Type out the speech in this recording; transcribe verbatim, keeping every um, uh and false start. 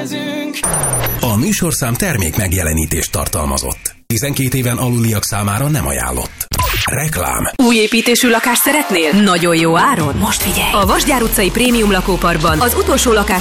kezünk. A műsorszám termék megjelenítést tartalmazott. tizenkét éven aluliak számára nem ajánlott. Reklám. Új építésű lakást szeretnél? Nagyon jó áron? Most figyelj! A Vasgyár utcai prémium lakóparkban az utolsó lakás